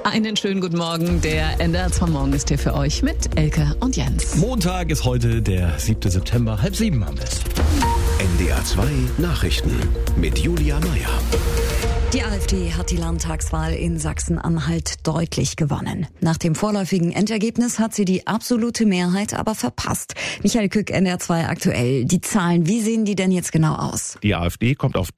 Einen schönen guten Morgen. Der NDR 2 Morgen ist hier für euch mit Elke und Jens. Montag ist heute der 7. September, 6:30 haben wir es. NDR 2 Nachrichten mit Julia Meyer. Die AfD hat die Landtagswahl in Sachsen-Anhalt deutlich gewonnen. Nach dem vorläufigen Endergebnis hat sie die absolute Mehrheit aber verpasst. Michael Kück, NDR 2 aktuell. Die Zahlen, wie sehen die denn jetzt genau aus? Die AfD kommt auf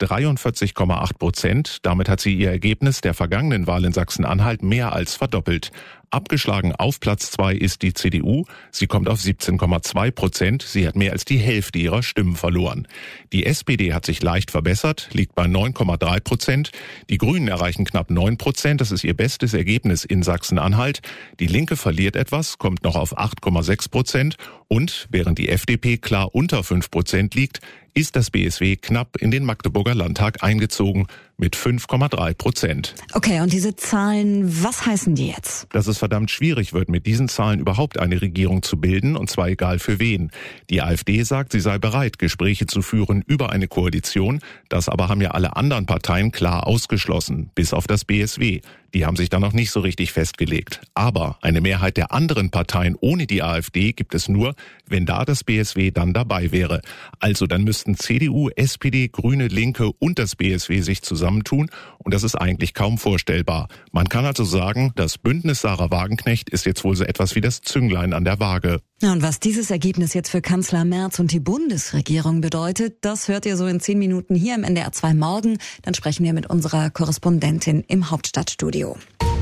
43,8%. Damit hat sie ihr Ergebnis der vergangenen Wahl in Sachsen-Anhalt mehr als verdoppelt. Abgeschlagen auf Platz 2 ist die CDU. Sie kommt auf 17,2%. Sie hat mehr als die Hälfte ihrer Stimmen verloren. Die SPD hat sich leicht verbessert, liegt bei 9,3%. Die Grünen erreichen knapp 9%. Das ist ihr bestes Ergebnis in Sachsen-Anhalt. Die Linke verliert etwas, kommt noch auf 8,6%. Und während die FDP klar unter 5% liegt, ist das BSW knapp in den Magdeburger Landtag eingezogen mit 5,3%. Okay, und diese Zahlen, was heißen die jetzt? Dass es verdammt schwierig wird, mit diesen Zahlen überhaupt eine Regierung zu bilden, und zwar egal für wen. Die AfD sagt, sie sei bereit, Gespräche zu führen über eine Koalition. Das aber haben ja alle anderen Parteien klar ausgeschlossen, bis auf das BSW. Die haben sich da noch nicht so richtig festgelegt. Aber eine Mehrheit der anderen Parteien ohne die AfD gibt es nur, wenn da das BSW dann dabei wäre. Also dann müssten CDU, SPD, Grüne, Linke und das BSW sich zusammentun, und das ist eigentlich kaum vorstellbar. Man kann also sagen, das Bündnis Sarah Wagenknecht ist jetzt wohl so etwas wie das Zünglein an der Waage. Und was dieses Ergebnis jetzt für Kanzler Merz und die Bundesregierung bedeutet, das hört ihr so in 10 Minuten hier im NDR 2 Morgen. Dann sprechen wir mit unserer Korrespondentin im Hauptstadtstudio.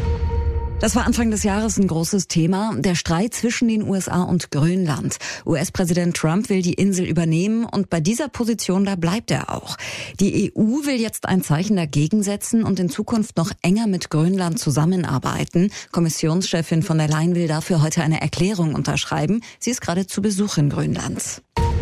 Das war Anfang des Jahres ein großes Thema, der Streit zwischen den USA und Grönland. US-Präsident Trump will die Insel übernehmen, und bei dieser Position, da bleibt er auch. Die EU will jetzt ein Zeichen dagegen setzen und in Zukunft noch enger mit Grönland zusammenarbeiten. Kommissionschefin von der Leyen will dafür heute eine Erklärung unterschreiben. Sie ist gerade zu Besuch in Grönland.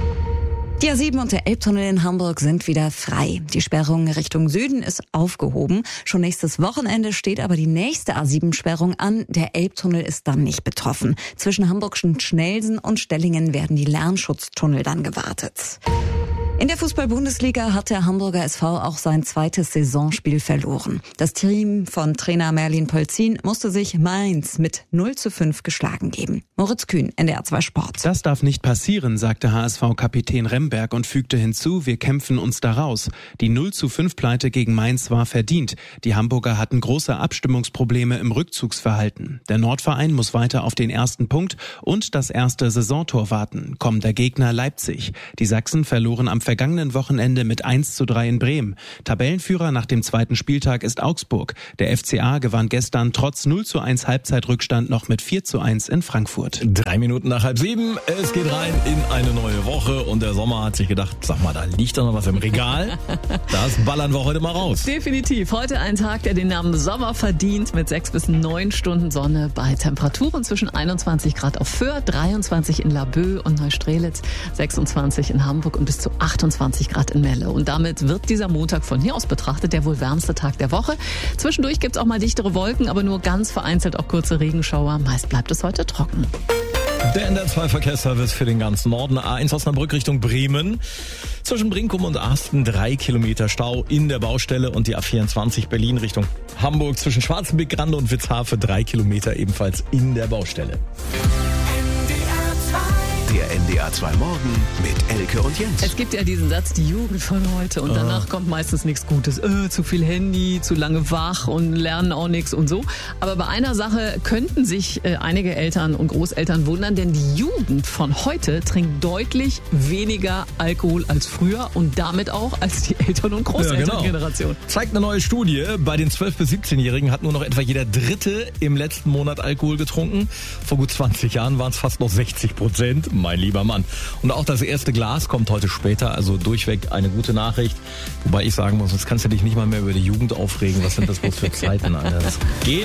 Die A7 und der Elbtunnel in Hamburg sind wieder frei. Die Sperrung Richtung Süden ist aufgehoben. Schon nächstes Wochenende steht aber die nächste A7-Sperrung an. Der Elbtunnel ist dann nicht betroffen. Zwischen Hamburgschen Schnellsen und Stellingen werden die Lärmschutztunnel dann gewartet. In der Fußball-Bundesliga hat der Hamburger SV auch sein zweites Saisonspiel verloren. Das Team von Trainer Merlin Polzin musste sich Mainz mit 0:5 geschlagen geben. Moritz Kühn, NDR 2 Sport. Das darf nicht passieren, sagte HSV-Kapitän Remberg und fügte hinzu, wir kämpfen uns da raus. Die 0:5-Pleite gegen Mainz war verdient. Die Hamburger hatten große Abstimmungsprobleme im Rückzugsverhalten. Der Nordverein muss weiter auf den ersten Punkt und das erste Saisontor warten. Kommender Gegner Leipzig. Die Sachsen verloren am vergangenen Wochenende mit 1:3 in Bremen. Tabellenführer nach dem zweiten Spieltag ist Augsburg. Der FCA gewann gestern trotz 0:1 Halbzeitrückstand noch mit 4:1 in Frankfurt. 3 Minuten nach 6:30. Es geht rein in eine neue Woche und der Sommer hat sich gedacht, sag mal, da liegt doch noch was im Regal. Das ballern wir heute mal raus. Definitiv. Heute ein Tag, der den Namen Sommer verdient, mit 6 bis 9 Stunden Sonne bei Temperaturen zwischen 21 Grad auf Föhr, 23 in Laboe und Neustrelitz, 26 in Hamburg und bis zu 28 Grad in Melle. Und damit wird dieser Montag von hier aus betrachtet der wohl wärmste Tag der Woche. Zwischendurch gibt's auch mal dichtere Wolken, aber nur ganz vereinzelt auch kurze Regenschauer. Meist bleibt es heute trocken. Der NDR 2 Verkehrsservice für den ganzen Norden. A1 Osnabrück Richtung Bremen. Zwischen Brinkum und Asten 3 Kilometer Stau in der Baustelle, und die A24 Berlin Richtung Hamburg zwischen Schwarzenbeck, Grande und Witzhafe 3 Kilometer ebenfalls in der Baustelle. Der NDR 2 Morgen mit Elke und Jens. Es gibt ja diesen Satz, die Jugend von heute, und danach kommt meistens nichts Gutes. Zu viel Handy, zu lange wach und lernen auch nichts und so. Aber bei einer Sache könnten sich einige Eltern und Großeltern wundern, denn die Jugend von heute trinkt deutlich weniger Alkohol als früher und damit auch als die Eltern- und Großelterngeneration. Ja, genau. Zeigt eine neue Studie, bei den 12- bis 17-Jährigen hat nur noch etwa jeder Dritte im letzten Monat Alkohol getrunken. Vor gut 20 Jahren waren es fast noch 60%. Mein lieber Mann. Und auch das erste Glas kommt heute später, also durchweg eine gute Nachricht. Wobei ich sagen muss, jetzt kannst du dich nicht mal mehr über die Jugend aufregen. Was sind das bloß für Zeiten, Alter? Das geht